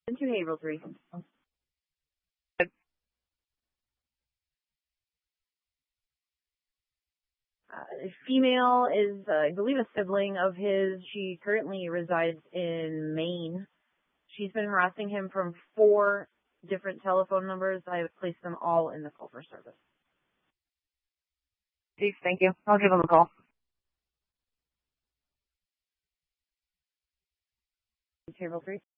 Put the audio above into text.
Into Haverhill 3. Female is, I believe, a sibling of his. She currently resides in Maine. She's been harassing him from 4 different telephone numbers. I have placed them all in the call for service. Chief, thank you. I'll give him a call. Haverhill 3.